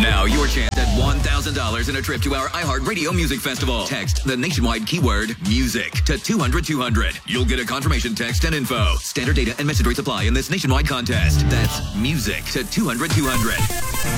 now your chance at $1,000 and a trip to our iHeartRadio Music Festival. Text the nationwide keyword music to 200-200. You'll get a confirmation text and info. Standard data and message rates apply in this nationwide contest. That's music to 200-200.